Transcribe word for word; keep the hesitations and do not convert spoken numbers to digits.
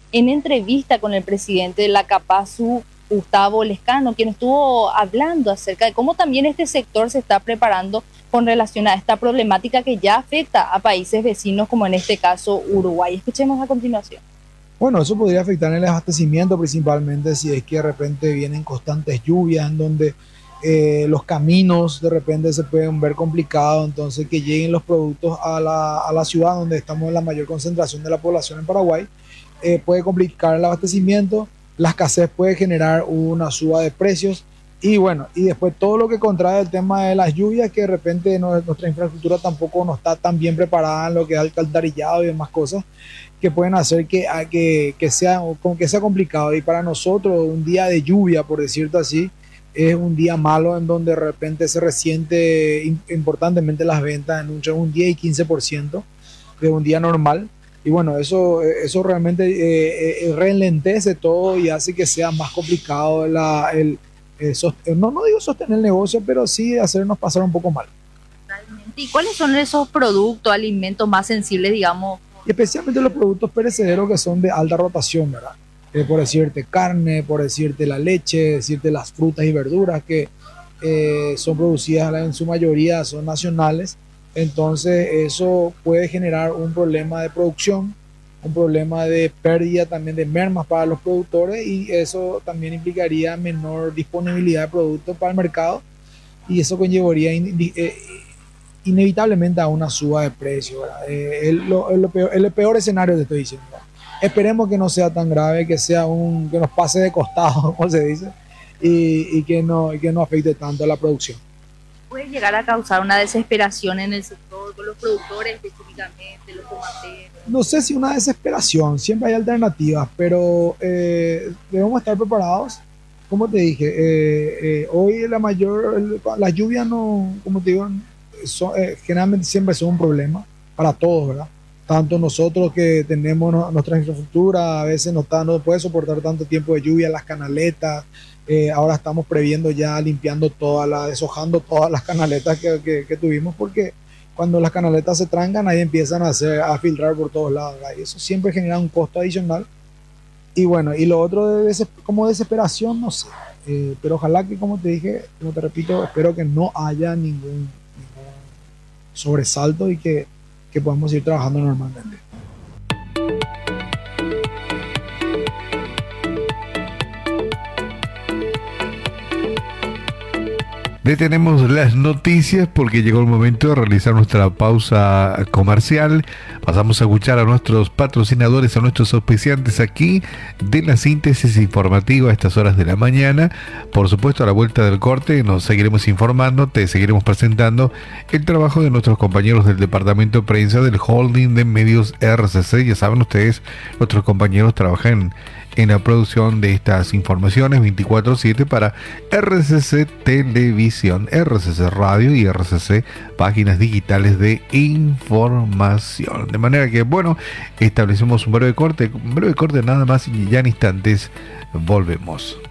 en entrevista con el presidente de la Capasu, Gustavo Lescano, quien estuvo hablando acerca de cómo también este sector se está preparando con relación a esta problemática que ya afecta a países vecinos, como en este caso Uruguay. Escuchemos a continuación. Bueno, eso podría afectar en el abastecimiento principalmente si es que de repente vienen constantes lluvias en donde eh, los caminos de repente se pueden ver complicados, entonces que lleguen los productos a la, a la ciudad donde estamos en la mayor concentración de la población en Paraguay, eh, puede complicar el abastecimiento, la escasez puede generar una suba de precios y bueno, y después todo lo que contrae el tema de las lluvias, que de repente no, nuestra infraestructura tampoco no está tan bien preparada en lo que es alcantarillado y demás cosas que pueden hacer que, que, que, sea, que sea complicado. Y para nosotros un día de lluvia, por decirlo así, es un día malo en donde de repente se resiente importantemente las ventas en un, un diez y quince por ciento de un día normal. Y bueno, eso, eso realmente eh, eh, ralentece todo y hace que sea más complicado la, el, el no, no digo sostener el negocio, pero sí hacernos pasar un poco mal. ¿Y cuáles son esos productos, alimentos más sensibles, digamos? Y especialmente los productos perecederos que son de alta rotación, ¿verdad? Eh, por decirte carne, por decirte la leche, decirte las frutas y verduras que eh, son producidas en su mayoría, son nacionales. Entonces eso puede generar un problema de producción, un problema de pérdida también de mermas para los productores y eso también implicaría menor disponibilidad de productos para el mercado y eso conllevaría eh, inevitablemente a una suba de precio. Eh, es, lo, es, lo peor, es el peor escenario que estoy diciendo. Esperemos que no sea tan grave, que sea un que nos pase de costado, como se dice, y, y, que, no, y que no afecte tanto a la producción. ¿Puede llegar a causar una desesperación en el sector con los productores específicamente, los tomateros? No sé si una desesperación, siempre hay alternativas, pero eh, debemos estar preparados. Como te dije, eh, eh, hoy la mayor, las lluvias no, como te digo, son, eh, generalmente siempre son un problema para todos, ¿verdad? Tanto nosotros que tenemos no, nuestra infraestructura, a veces no, está, no puede soportar tanto tiempo de lluvia, las canaletas, eh, ahora estamos previendo ya limpiando todas las, deshojando todas las canaletas que, que, que tuvimos, porque cuando las canaletas se trancan, ahí empiezan a, hacer, a filtrar por todos lados, ¿verdad? Y eso siempre genera un costo adicional. Y bueno, y lo otro de des como desesperación, no sé, eh, pero ojalá que, como te dije, como te repito, espero que no haya ningún sobresalto y que, que podamos ir trabajando normalmente. Detenemos las noticias porque llegó el momento de realizar nuestra pausa comercial. Pasamos a escuchar a nuestros patrocinadores, a nuestros auspiciantes aquí de la síntesis informativa a estas horas de la mañana. Por supuesto, a la vuelta del corte nos seguiremos informando, te seguiremos presentando el trabajo de nuestros compañeros del departamento de prensa del holding de medios R C C. Ya saben ustedes, nuestros compañeros trabajan en la producción de estas informaciones veinticuatro siete para R C C Televisión, R C C Radio y R C C Páginas Digitales de Información. De manera que, bueno, establecemos un breve corte, un breve corte nada más y ya en instantes volvemos.